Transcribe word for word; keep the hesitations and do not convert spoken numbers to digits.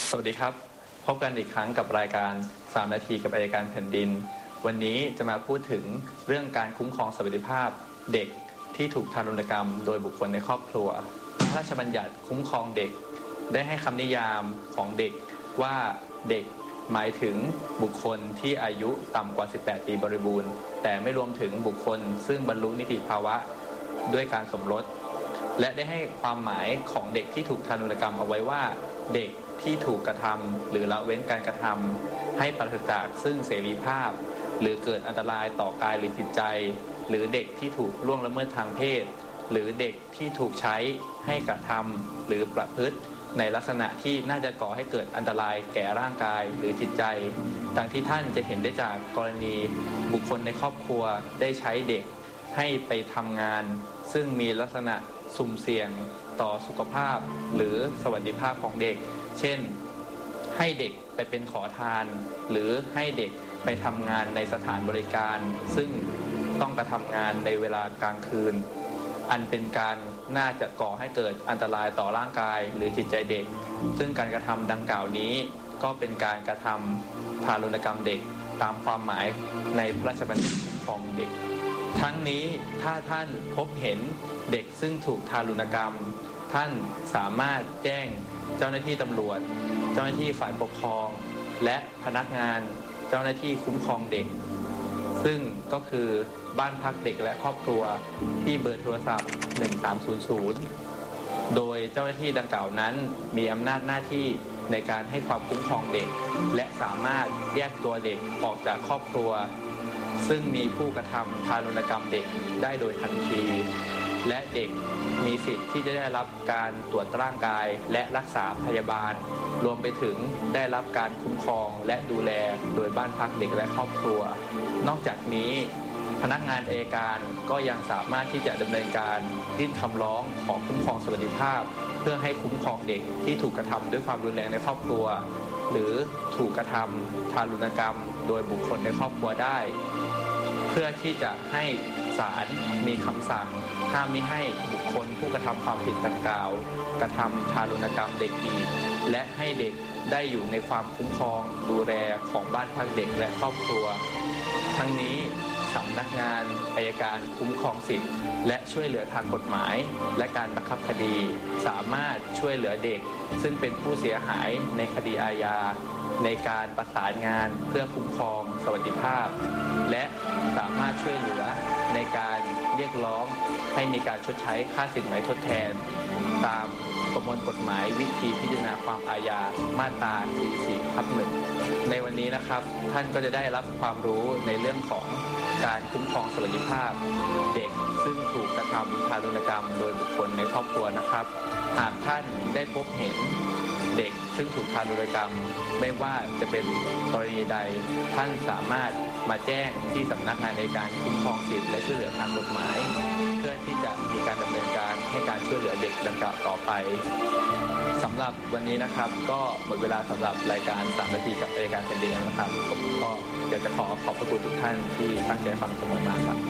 สวัสดีครับพบกันอีกครั้งกับรายการสามนาทีกับอัยการแผ่นดินวันนี้จะมาพูดถึงเรื่องการคุ้มครองสวัสดิภาพเด็กที่ถูกทารุณกรรมโดยบุคคลในครอบครัวพระราชบัญญัติคุ้มครองเด็กได้ให้คำนิยามของเด็กว่าเด็กหมายถึงบุคคลที่อายุต่ำกว่าสิบแปดปีบริบูรณ์แต่ไม่รวมถึงบุคคลซึ่งบรรลุนิติภาวะด้วยการสมรสและได้ให้ความหมายของเด็กที่ถูกทารุณกรรมเอาไว้ว่าเด็กที่ถูกกระทำหรือละเว้นการกระทำให้ปราศจากซึ่งเสรีภาพหรือเกิดอันตรายต่อกายหรือจิตใจหรือเด็กที่ถูกล่วงละเมิดทางเพศหรือเด็กที่ถูกใช้ให้กระทำหรือประพฤติในลักษณะที่น่าจะก่อให้เกิดอันตรายแก่ร่างกายหรือจิตใจดังที่ท่านจะเห็นได้จากกรณีบุคคลในครอบครัวได้ใช้เด็กให้ไปทำงานซึ่งมีลักษณะสุ่มเสี่ยงต่อสุขภาพหรือสวัสดิภาพของเด็กเช่นให้เด็กไปเป็นขอทานหรือให้เด็กไปทำงานในสถานบริการซึ่งต้องกระทำงานในเวลากลางคืนอันเป็นการน่าจะก่อให้เกิดอันตรายต่อร่างกายหรือจิตใจเด็กซึ่งการกระทำดังกล่าวนี้ก็เป็นการกระทำทารุณกรรมเด็กตามความหมายในพระราชบัญญัติคุ้มครองเด็กทั้งนี้ถ้าท่านพบเห็นเด็กซึ่งถูกทารุณกรรมท่านสามารถแจ้งเจ้าหน้าที่ตำรวจเจ้าหน้าที่ฝ่ายปกครองและพนักงานเจ้าหน้าที่คุ้มครองเด็กซึ่งก็คือบ้านพักเด็กและครอบครัวที่เบอร์โทรศัพท์หนึ่งสามศูนย์ศูนย์โดยเจ้าหน้าที่ดังกล่าวนั้นมีอำนาจหน้าที่ในการให้ความคุ้มครองเด็กและสามารถแยกตัวเด็กออกจากครอบครัวซึ่งมีผู้กระทำทารุณกรรมเด็กได้โดยทันทีและเด็กมีสิทธิ์ที่จะได้รับการตรวจร่างกายและรักษาพยาบาลรวมไปถึงได้รับการคุ้มครองและดูแลโดยบ้านพักเด็กและครอบครัวนอกจากนี้พนักงานอัยการก็ยังสามารถที่จะดำเนินการยื่นคำร้องขอคุ้มครองสวัสดิภาพเพื่อให้คุ้มครองเด็กที่ถูกกระทำด้วยความรุนแรงในครอบครัวหรือถูกกระทำทารุณกรรมโดยบุคคลในครอบครัวได้เพื่อที่จะให้ศาลมีคำสั่งห้ามมิให้บุคคลผู้กระทำความผิดดังกล่าวกระทำทารุณกรรมเด็กอีกและให้เด็กได้อยู่ในความคุ้มครองดูแลของบ้านพักเด็กและครอบครัวทั้งนี้สำนักงานอัยการคุ้มครองสิทธิและช่วยเหลือทางกฎหมายและการบังคับคดีสามารถช่วยเหลือเด็กซึ่งเป็นผู้เสียหายในคดีอาญาในการประสานงานเพื่อคุ้มครองสวัสดิภาพและสามารถช่วยเหลือในการเรียกร้องให้มีการชดใช้ค่าสินไหมทดแทนตามประมวลกฎหมายวิธีพิจารณาความอาญามาตราสี่สิบสี่ทับหนึ่งในวันนี้นะครับท่านก็จะได้รับความรู้ในเรื่องของการคุ้มครองสวัสดิภาพเด็กซึ่งถูกกระทำทารุณกรรมโดยบุคคลในครอบครัวนะครับหากท่านได้พบเห็นเด็กซึ่งถูกทารุณกรรมไม่ว่าจะเป็นกรณีใดท่านสามารถมาแจ้งที่สำนักงานในการคุ้มครองสิทธิและช่วยเหลือทางกฎหมายเพื่อที่จะมีการดำเนินการให้การช่วยเหลือเด็กดังกล่าวต่อไปสำหรับวันนี้นะครับก็หมดเวลาสำหรับรายการสามนาทีกับอัยการแผ่นดินนะครับผมก็อยากจะขอขอบพระคุณทุกท่านที่ตั้งใจฟังเสมอมาครับ